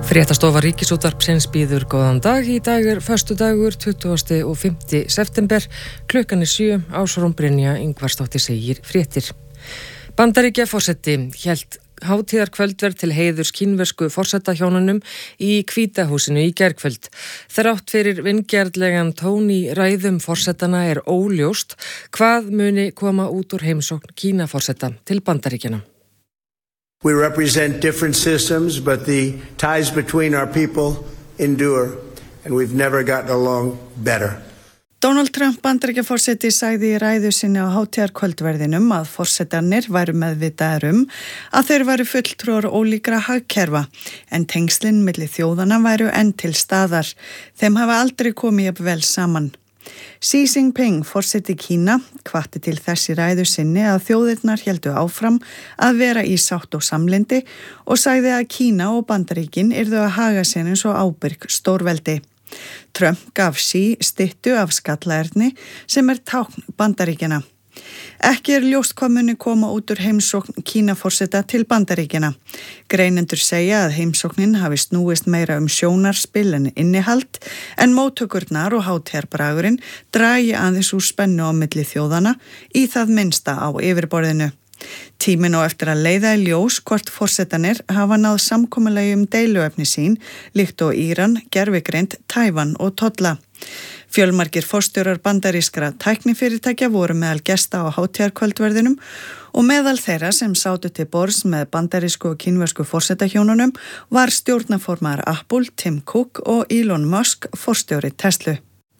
Fréttastofa Ríkisútvarpsins býður góðan dag. Í dag föstudagur 20. og 5. september. Klukkan 7. Ásrún Brynja Ingvarsdóttir segir fréttir. Bandaríkjaforseti hélt hátíðarkvöldverð til heiðurs kínversku forsetahjónunum í Hvítahúsinu í gærkvöld. Þrátt fyrir vingjarnlegan tón í ræðum forsetana óljóst hvað muni koma út úr heimsókn Kínaforseta til Bandaríkjanna. We represent different systems, but the ties between our people endure, and we've never gotten along better. Donald Trump Bandaríkjaforseti sagði í ræðu sinni á hátíðarkvöldverðinum að forsetarnir væru meðvitaðir að þeir væru fulltrúar ólíkra hagkerfa, en tengslin milli þjóðana væru enn til staðar. Þeim hafa aldrei komið jafn vel saman. Xi Jinping, forseti Kína, hvatti til þess í ræðu sinni að þjóðirnar héldu áfram að vera í sátt og samlyndi og sagði að Kína og Bandaríkin yrðu að haga sér eins og ábyrg stórveldi. Trump gaf Xi styttu af skallaerni sem tákn Bandaríkjana. Ekki ljóst hvað muni koma út úr heimsókn Kínaforseta til Bandaríkjana. Greinendur segja að heimsóknin hafi snúist meira sjónarspil en innihald, en móttökurnar og hátíðarbragurinn dragi aðeins úr spennu á milli þjóðana í það minnsta á yfirborðinu. Tíminn á eftir að leiða í ljós hvort forsetanir hafa náð samkomulagi deiluefni sín, líkt og Íran, gervigreind, Tævan og tolla. Fjölmargir forstjórar bandarískra tæknifyrirtækja voru meðal gesta á hátíðarkvöldverðinum og meðal þeirra sem sátu til borðs með bandarísku og kínversku forsetahjónunum var stjórnarformaður Apple, Tim Cook og Elon Musk, forstjóri Tesla.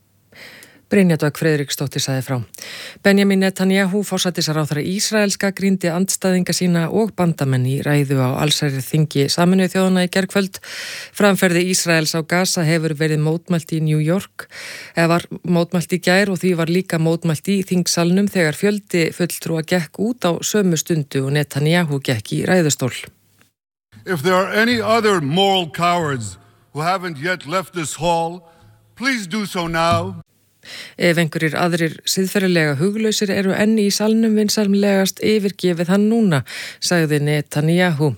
Brynja Dögg Friðriksdóttir sagði frá. Benjamin Netanyahu, forsætisráðherra Ísraels, gagnrýndi andstæðinga sína og bandamenn í ræðu á allsherjarþingi Sameinuðu þjóðanna í gærkvöld. Framferði Ísraels á Gaza hefur verið mótmælt í New York, var mótmælt í gær og því var líka mótmælt í þingsalnum þegar fjöldi fulltrúa gekk út á sömu stundu og Netanyahu gekk í ræðustól. If there are any other moral cowards who haven't yet left this hall, please do so now. Ef einhverjir aðrir siðferðilega huglausir enn í salnum vinsamlegast yfirgefið hann núna, sagði Netanyahu.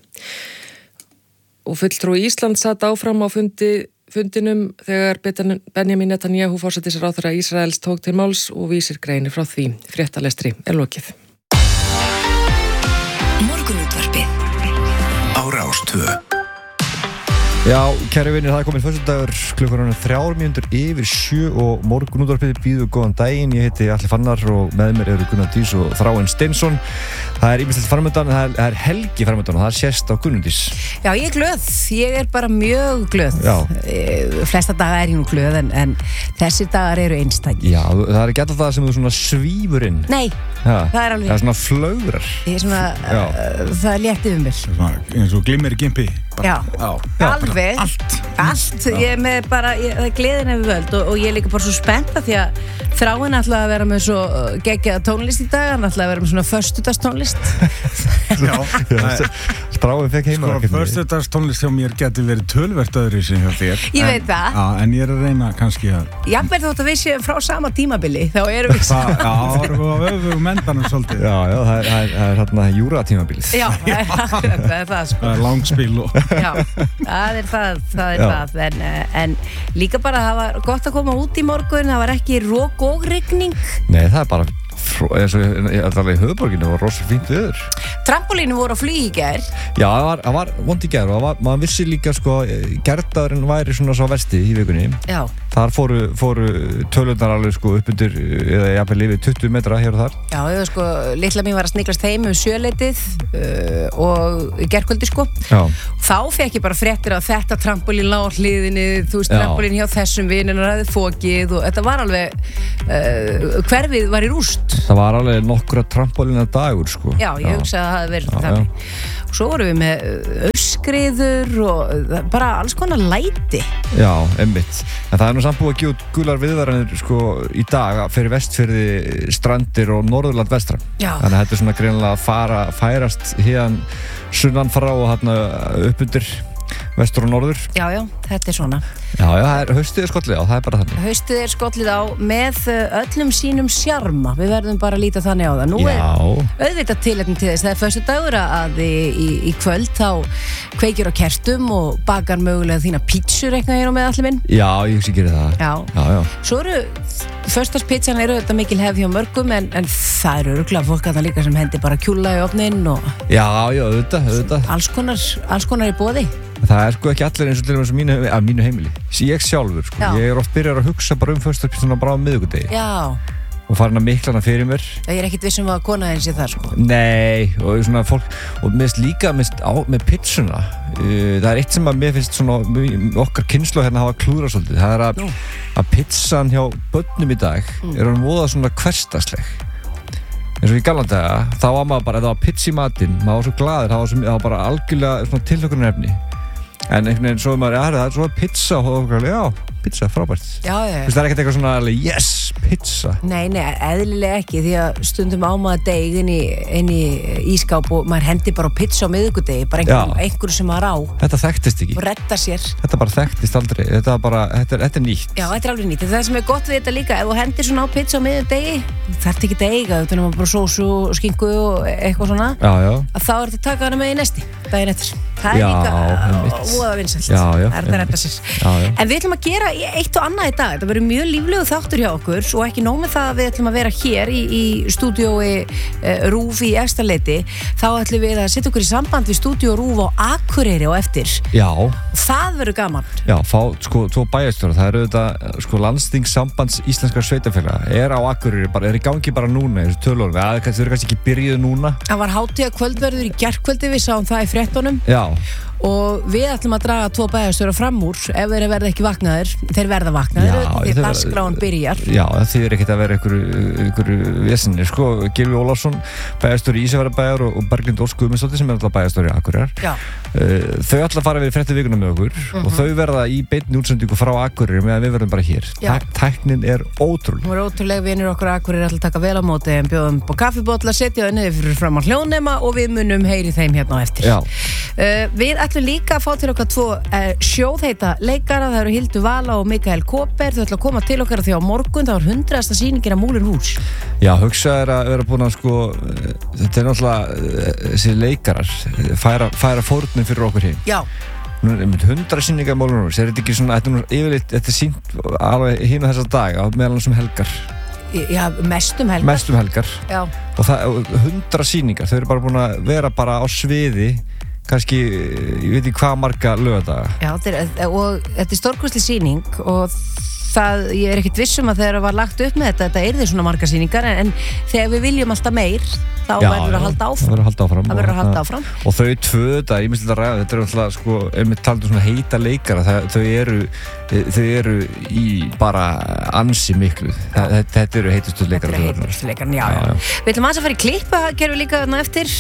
Og fulltrúi Ísland sat áfram á fundinum þegar Benjamin Netanyahu, forsætisráðherra Ísraels, tók til máls og vísir greinir frá því. Fréttalestri lokið. Morgunútvarpið á Rás 2. Já, kæri vinir, það komin föstudagur, klukkan 6:03 og morgunútvarpið býður góðan daginn. Ég heiti Atli Fannar og með mér eru Gunnar Dís og Þráinn Steinsson. Það ýmislegt framöndan, það helgi framöndan og það sést á Gunnar Dís. Já, ég glöð, ég bara mjög glöð. Flesta daga ég nú glöð en þessi dagar eru einstækir. Já, það ekki alltaf það sem þú svona svífur inn. Nei, það alveg. Það svona flögrar. Það létti mér. Eins og glimmer í gimpi. Já, alveg. Allt. Ég með bara, það gleðin yfir völd og ég líka bara svo spennta því að Þráinn ætlaði að vera með svo geggjaða tónlist í dag, hann ætlaði að vera með svona föstudagstónlist. Já, Þráinn fekk heima. Föstudagstónlist hjá mér getur verið töluvert öðruvísi hjá þér. Ég veit það. Já, en ég að reyna kannski að... Jafnvel þótt að við séum frá sama tímabili, þá erum við saman. Já, það erum við á öfugum endanum svolítið. Já, það er hérna júratímabilið. Já, það er það sko. Það er langspil og... Já, það er það. En líka bara það var gott að koma út í morgun, það var ekki rok og rigning. Nei, það er bara eins og allavega í höfuðborginni var rosa fínt veður. Trampolínu voru að flyga í gær. Já, það var vont í gær og maður vissi líka sko gærdagurinn væri svona svo versti í vikunni. Já. Þar fóru tölurnar alveg sko upp undir eða jafnvel yfir 20 metra hér og þar. Já, sko litla mín var að sniglast heim sjöleytið og gærkvöldi sko. Já. Þá fekk ég bara fréttir að þetta trampolín lá á hliðinni, þú veist, trampolín hjá þessum vinirnar hafði fokið og þetta var alveg hverfið var í rúst. Það var alveg nokkra trampolína dagur sko. Já, ég hugsaði að það hefði verið þannig. Og svo vorum við með öskriður og bara alls konar læti. Já, einmitt. En það nú samt búið að gefa út gular viðvaranir sko í dag fyrir Vestfirði, Strandir og Norðurland vestra. Já. Þannig að þetta svona greinilega færast hérna sunnan frá og hérna upp undir vestur og norður. Já, þetta svona. Já, haustið skollið á, það bara þannig. Haustið skollið á með öllum sínum sjarma. Við verðum bara að líta þannig á það. Nú auðvitað tilefni til þess. Það föstudagur að í kvöld þá kveikir á kertum og bakar mögulega þína pítsur eitthvað hér á með allir minn. Já, ég hugsi gerir það. Já. Svo föstudagspítsan þetta mikil hefð hjá mörgum en það örugglega fólk að það líka sem hendi bara kjúla í ofninn og Já, auðvitað. Alls konar í boði. Það sko ekki allir eins og til og með mínu heimili. Ég sjálfur, ég oft byrjar að hugsa bara föstudagspítsan bara á miðvikudegi. Já. Og farin að mikla hana fyrir mér. Ég er ekkit viss að kona eins í það, Nei, og svona fólk, og mér finnst líka með pizzuna, það eitt sem að mér finnst svona, okkar kynslóð hérna hafa klúðra svolítið, það að pizzan hjá börnum í dag hann voða svona hversdagsleg. Eins og í gamla daga, þá var maður bara, ef það var pizza í matinn, maður var svo glaður, það var bara algjörlega svona tilhlökkunarefni. En einhvern veginn svo svo pizza og pizza, frábært. Já. Það er ekkert eitthvað svona, yes, pizza. Nei, eðlilega ekki, því að stundum á maður deg inn í ískáp og maður hendi bara á pizza á miðvikudegi, bara einhverju sem maður á. Þetta þekktist ekki. Og redda sér. Þetta bara þekktist aldrei, þetta er nýtt. Já, þetta er alveg nýtt. Það sem er gott við þetta líka, ef þú hendir svona á pizza á miðvikudegi, þarf ekki að eiga, þú bara sósu og skinku og eitthvað svona. Já. Að þá ertu að taka hana með í næsti, daginn eftir. Það er líka voða vinsælt. Það er að redda sér. En við ætlum að gera eitt og annað í dag. Það verður mjög líflegu þáttur hjá okkur og ekki nóg með það að við ætlum að vera hér í stúdíói RÚV í Efstaleiti. Þá ætlum við að setja okkur í samband við stúdíó RÚV á Akureyri á eftir. Já. Það verður gaman. Já, fá tvo bæjarstjóra. Það eru þetta landsþingssambands íslenskra sveitarfélaga á Akureyri, er í gangi bara núna þessu tölunum. Það eru kannski ekki byrjuð núna. Það var hátíðakvöldverður í gærkvöldi, við sáum það í fréttunum. Já. Og við ætlum að draga tvo bæjarstjóra fram úr ef þeir verða ekki vaknaðir. Þeir verða vaknaðir því dagskráin byrjar. Já, það þýðir ekkert að vera einhverju vesinni, Gylfi Ólafsson, bæjarstjóri Ísafjarðarbæjar og Berglind Ósk Guðmundsdóttir sem alltaf bæjarstjóri Akureyrar. Þau ætla að fara við fréttu vikuna með okkur og þau verða í beinni útsendingu frá Akureyri meðan við verðum bara hér. Tæknin er ótrúleg. Hún er ótrúleg, vinir okkar Akureyri ætla að taka vel á móti en bjóðum på kaffibotla, setja þau niður fyrir fram á hljóðnema og við munum heyri þeim hérna á eftir. Við ætlum líka að fá til okkar tvo sjóðheita leikara, það eru Hildur Vala og Mikael Kóper. Þau ætla að koma til okkar því á morgun, það var 100. sýningin á Moulin Rouge. Já, hugsa að vera búin að þetta er náttúrulega þessi leikarar færa fórnum fyrir okkur heim. Já. 100 sýningar á Moulin Rouge, þetta ekki svona, þetta er sýnt alveg hínu þessa dag, meðal annars helgar. Já, mestum helgar. Já. Og 100 sýningar, þau eru bara búin að vera bara á sviði kannski, ég veit ekki hvað marga laugardaga. Já, og þetta er stórkostleg sýning og ég er ekkert viss að þegar það var lagt upp með þetta yrði svona marga sýningar en þegar við viljum alltaf meir þá verður að halda áfram. Það verður að halda áfram. Og þau tvö ég myndi að ræða, þetta er alltaf einmitt talað svona heita leikara, þau eru í bara ansi miklu. Þetta eru heitustu leikara. Þetta eru heitustu leikara, já. Við ætlum aðeins að fara í klippu, gerum við líka þarna eftir,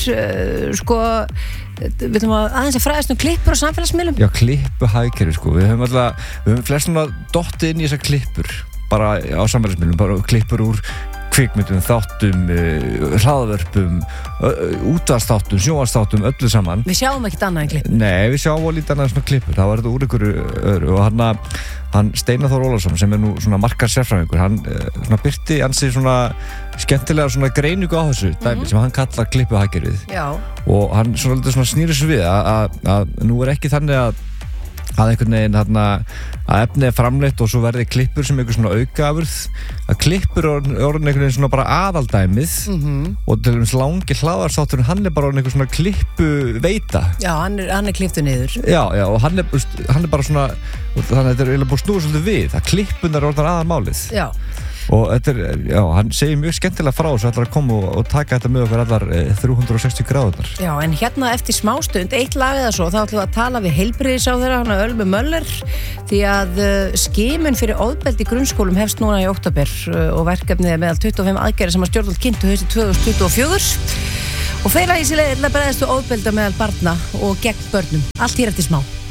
við ætlum aðeins að fræðast klippur á samfélagsmiðlum. Já, klippuhagkerfi, við höfum flestum að dottið inn í þessar klippur bara á samfélagsmiðlum, bara klippur úr kvikmyndum, þáttum, hlaðvörpum, útvarpsþáttum, sjónvarpsþáttum, öllu saman. Við sjáum ekkert annað en klippur. Nei, við sjáum lítið annað svona klippur. Það var þetta úr einhverju öðru og hann Steinar Þór Ólafsson sem er nú svona markar sérfræðingur, hann svona birti ansi svona skemmtilega svona greiningu á þessu dæmi sem hann kallar klippuhagkerfið. Já. Og hann svona snýrir svo við að nú er ekki þannig að einhvern veginn að efnið er framleitt og svo verði klippur sem einhver svona aukaafurð, að klippur er orðin einhvern veginn svona bara aðaldæmið og til dæmis langi hlaðvarpsþátturinn hann er bara orðin einhver svona klippuveita. Já, hann er klipptur niður. Já, og hann er bara svona, þannig að þetta er eiginlega búið snúið svolítið við, að klippunar er orðin aðalmálið. Já. Og þetta hann segir mjög skemmtilega frá þessu ætlar að koma og taka þetta með okkur allar 360 gráðunar. Já, en hérna eftir smástund, eitt lag eða svo, þá ætlum við að tala við heilbrigðisráðherra, hana Ölmu Möller, því að skimun fyrir ofbeldi í grunnskólum hefst núna í október og verkefnið er meðal 25 aðgerðir sem að stjórnvöld kynntu haustið 2024 og fleira í sig leiðir til að bregðast við ofbeldi meðal barna og gegn börnum. Allt hér eftir smá.